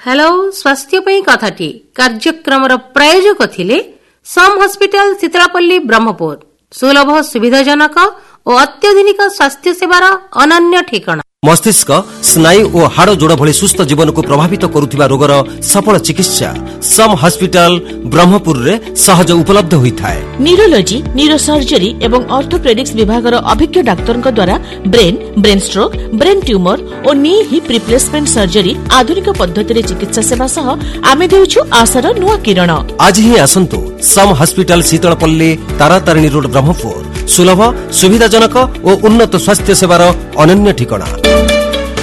Hello स्वास्थ्य पई कथाटी कार्यक्रम प्रायोजक थिले सम हॉस्पिटल शीतलापल्ली ब्रह्मपुर सुलभ सुविधाजनक और अत्याधुनिक स्वास्थ्य सेवार अनन्य ठिकाना। मस्तिष्क स्नायु और हाड़ जोड़ भली सुस्थ जीवन को प्रभावित करुवा रोगर सफल चिकित्सा सम हॉस्पिटल ब्रह्मपुर रे सहज उपलब्ध होता है। न्यूरोलॉजी न्यूरो सर्जरी एवं ऑर्थोपेडिक्स विभाग अभिज्ञ डाक्तर द्वारा ब्रेन स्ट्रोक ब्रेन ट्यूमर और नी हिप रिप्लेसमेंट सर्जरी आधुनिक पद्धति चिकित्सा सेवा सह आमे देउछु आशार नुआ किरण। आज ही आसंतु सम हॉस्पिटल शीतलपल्ली तारातारिणी रोड ब्रह्मपुर सुलभ सुविधाजनक और उन्नत स्वास्थ्य सेवार अनन्य ठिकाना।